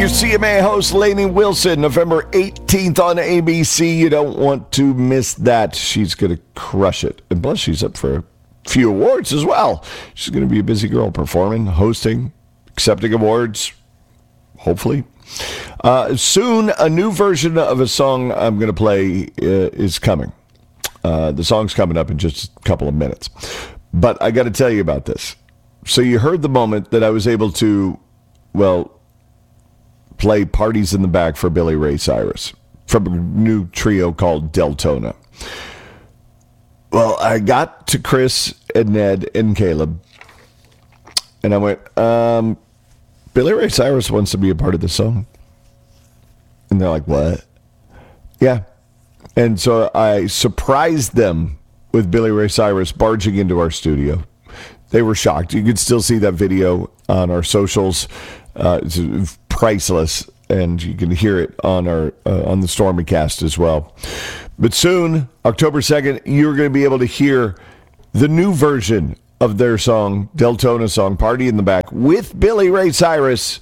WCMA host Lainey Wilson, November 18th on ABC. You don't want to miss that. She's going to crush it. And plus, she's up for a few awards as well. She's going to be a busy girl performing, hosting, accepting awards, hopefully. Soon, a new version of a song I'm going to play is coming. The song's coming up in just a couple of minutes. But I got to tell you about this. So you heard the moment that I was able to, play Parties in the Back for Billy Ray Cyrus from a new trio called Deltona. Well, I got to Chris and Ned and Caleb, and I went, Billy Ray Cyrus wants to be a part of the song. And they're like, what? Yeah. And so I surprised them with Billy Ray Cyrus barging into our studio. They were shocked. You could still see that video on our socials. It's priceless, and you can hear it on our on the Stormycast as well. But soon, October 2nd, you're going to be able to hear the new version of their song, Deltona song, Party in the Back, with Billy Ray Cyrus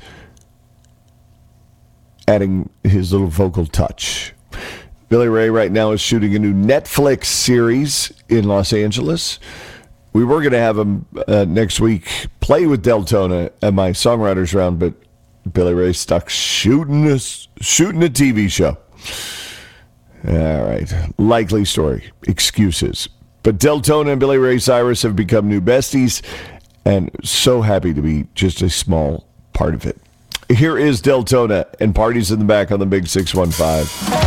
adding his little vocal touch. Billy Ray right now is shooting a new Netflix series in Los Angeles. We were going to have him next week play with Deltona at my songwriters round, but Billy Ray stuck shooting a TV show. All right. Likely story. Excuses. But Deltona and Billy Ray Cyrus have become new besties, and so happy to be just a small part of it. Here is Deltona and Parties in the Back on the Big 615.